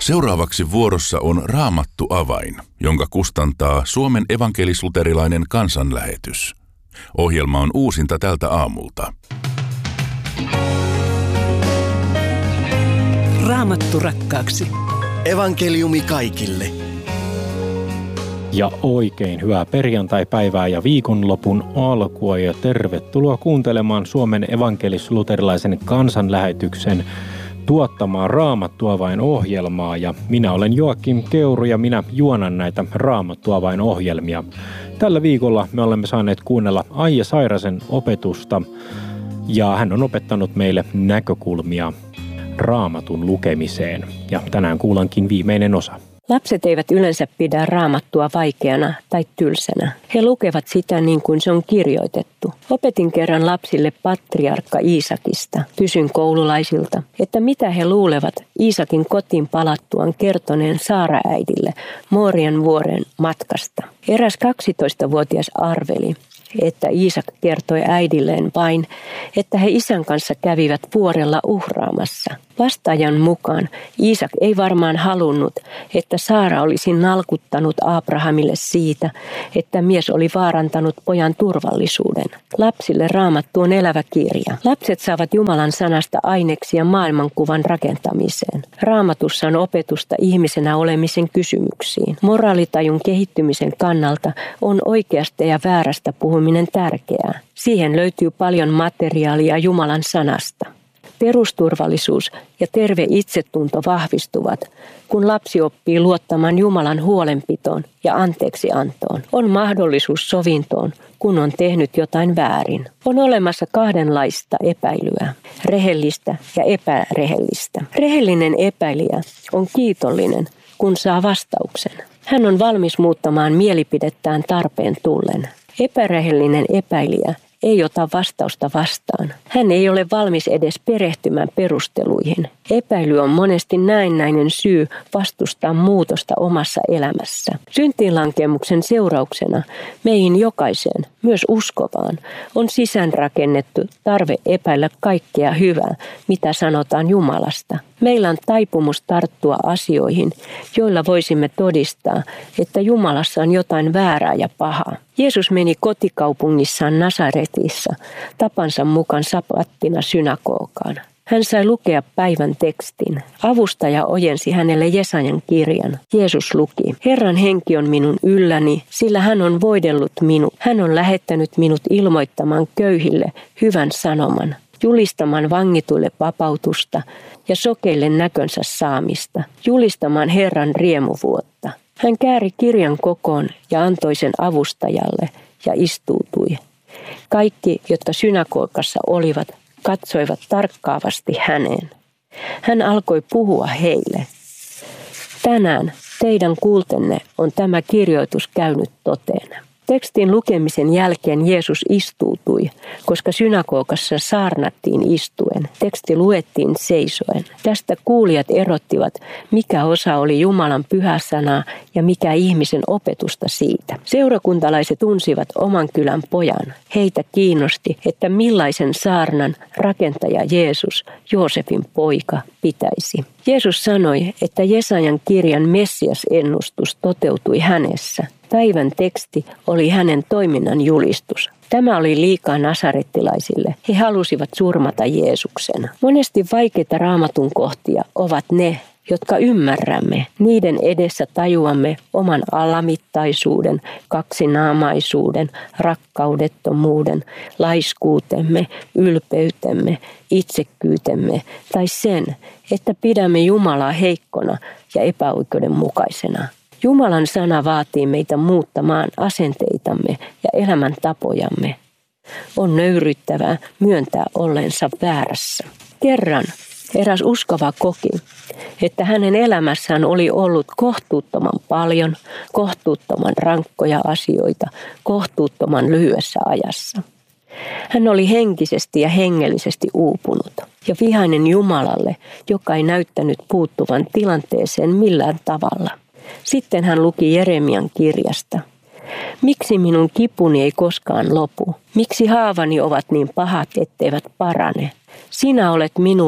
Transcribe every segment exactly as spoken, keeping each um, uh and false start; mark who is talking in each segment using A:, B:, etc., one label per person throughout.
A: Seuraavaksi vuorossa on Raamattu avain, jonka kustantaa Suomen evankelis-luterilainen kansanlähetys. Ohjelma on uusinta tältä aamulta.
B: Raamattu rakkaaksi.
C: Evankeliumi kaikille.
D: Ja oikein hyvää perjantaipäivää ja viikonlopun alkua ja tervetuloa kuuntelemaan Suomen evankelis-luterilaisen kansanlähetyksen tuottamaa Raamattu avain ohjelmaa. Ja minä olen Joakim Keuru ja minä juonan näitä Raamattu avain ohjelmia. Tällä viikolla me olemme saaneet kuunnella Aija Sairasen opetusta ja hän on opettanut meille näkökulmia Raamatun lukemiseen. Ja tänään kuulankin viimeinen osa.
E: Lapset eivät yleensä pidä Raamattua vaikeana tai tylsänä. He lukevat sitä niin kuin se on kirjoitettu. Opetin kerran lapsille patriarkka Iisakista. Kysyn koululaisilta, että mitä he luulevat Iisakin kotiin palattuaan kertoneen Saara-äidille Moorian vuoren matkasta. Eräs kaksitoistavuotias arveli, että Iisak kertoi äidilleen vain, että he isän kanssa kävivät vuorella uhraamassa. Vastaajan mukaan Iisak ei varmaan halunnut, että Saara olisi nalkuttanut Abrahamille siitä, että mies oli vaarantanut pojan turvallisuuden. Lapsille Raamattu on elävä kirja. Lapset saavat Jumalan sanasta aineksia maailmankuvan rakentamiseen. Raamatussa on opetusta ihmisenä olemisen kysymyksiin. Moraalitajun kehittymisen kannalta on oikeasta ja väärästä puhuminen tärkeää. Siihen löytyy paljon materiaalia Jumalan sanasta. Perusturvallisuus ja terve itsetunto vahvistuvat, kun lapsi oppii luottamaan Jumalan huolenpitoon ja anteeksiantoon. On mahdollisuus sovintoon, kun on tehnyt jotain väärin. On olemassa kahdenlaista epäilyä, rehellistä ja epärehellistä. Rehellinen epäilijä on kiitollinen, kun saa vastauksen. Hän on valmis muuttamaan mielipidettään tarpeen tullen. Epärehellinen epäilijä ei ota vastausta vastaan. Hän ei ole valmis edes perehtymään perusteluihin. Epäily on monesti näennäinen syy vastustaa muutosta omassa elämässä. Syntiinlankemuksen seurauksena meihin jokaiseen, myös uskovaan, on sisäänrakennettu tarve epäillä kaikkea hyvää, mitä sanotaan Jumalasta. Meillä on taipumus tarttua asioihin, joilla voisimme todistaa, että Jumalassa on jotain väärää ja pahaa. Jeesus meni kotikaupungissaan Nasaretissa tapansa mukaan sapattina synagogaan. Hän sai lukea päivän tekstin. Avustaja ojensi hänelle Jesajan kirjan. Jeesus luki: Herran henki on minun ylläni, sillä hän on voidellut minut. Hän on lähettänyt minut ilmoittamaan köyhille hyvän sanoman, julistamaan vangituille vapautusta ja sokeille näkönsä saamista, julistamaan Herran riemuvuotta. Hän kääri kirjan kokoon ja antoi sen avustajalle ja istuutui. Kaikki, jotka synagogassa olivat, katsoivat tarkkaavasti häneen. Hän alkoi puhua heille. Tänään teidän kuultenne on tämä kirjoitus käynyt toteen. Tekstin lukemisen jälkeen Jeesus istuutui, koska synagogassa saarnattiin istuen. Teksti luettiin seisoen. Tästä kuulijat erottivat, mikä osa oli Jumalan pyhäsanaa ja mikä ihmisen opetusta siitä. Seurakuntalaiset tunsivat oman kylän pojan. Heitä kiinnosti, että millaisen saarnan rakentaja Jeesus, Joosefin poika, pitäisi. Jeesus sanoi, että Jesajan kirjan Messias-ennustus toteutui hänessä. Päivän teksti oli hänen toiminnan julistus. Tämä oli liikaa nasarettilaisille. He halusivat surmata Jeesuksen. Monesti vaikeita Raamatun kohtia ovat ne, jotka ymmärrämme. Niiden edessä tajuamme oman alamittaisuuden, kaksinaamaisuuden, rakkaudettomuuden, laiskuutemme, ylpeytemme, itsekkyytemme tai sen, että pidämme Jumalaa heikkona ja epäoikeudenmukaisena. Jumalan sana vaatii meitä muuttamaan asenteitamme ja elämäntapojamme. On nöyryttävää myöntää ollensa väärässä. Kerran eräs uskova koki, että hänen elämässään oli ollut kohtuuttoman paljon, kohtuuttoman rankkoja asioita, kohtuuttoman lyhyessä ajassa. Hän oli henkisesti ja hengellisesti uupunut ja vihainen Jumalalle, joka ei näyttänyt puuttuvan tilanteeseen millään tavalla. Sitten hän luki Jeremian kirjasta. Miksi minun kipuni ei koskaan lopu? Miksi haavani ovat niin pahat, etteivät parane? Sinä olet minulle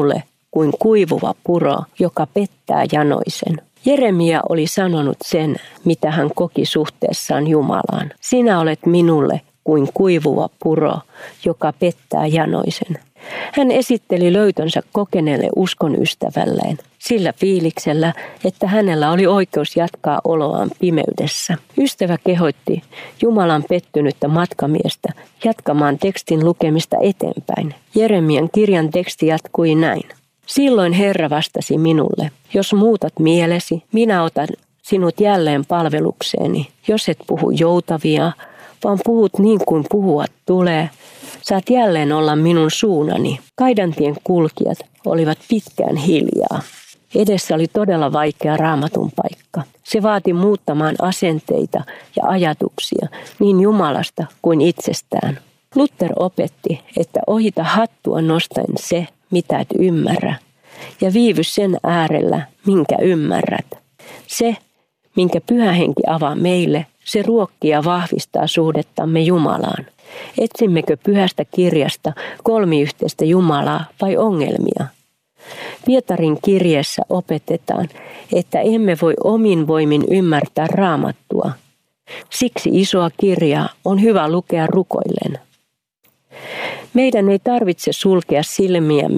E: kuin kuivuva puro, joka pettää janoisen. Jeremia oli sanonut sen, mitä hän koki suhteessaan Jumalaan. Sinä olet minulle kuin kuivuva puro, joka pettää janoisen. Hän esitteli löytönsä kokeneelle uskon ystävälleen, sillä fiiliksellä, että hänellä oli oikeus jatkaa oloaan pimeydessä. Ystävä kehoitti Jumalan pettynyttä matkamiestä jatkamaan tekstin lukemista eteenpäin. Jeremian kirjan teksti jatkui näin. Silloin Herra vastasi minulle, jos muutat mielesi, minä otan sinut jälleen palvelukseeni. Jos et puhu joutavia, vaan puhut niin kuin puhua tulee, saat jälleen olla minun suunani. Kaidantien kulkijat olivat pitkään hiljaa. Edessä oli todella vaikea Raamatun paikka. Se vaati muuttamaan asenteita ja ajatuksia niin Jumalasta kuin itsestään. Luther opetti, että ohita hattua nostaen se, mitä et ymmärrä, ja viivy sen äärellä, minkä ymmärrät. Se, minkä Pyhä Henki avaa meille, se ruokkii ja vahvistaa suhdettamme Jumalaan. Etsimmekö Pyhästä kirjasta kolmiyhteistä Jumalaa vai ongelmia? Pietarin kirjeessä opetetaan, että emme voi omin voimin ymmärtää Raamattua. Siksi isoa kirjaa on hyvä lukea rukoillen. Meidän ei tarvitse sulkea silmiämme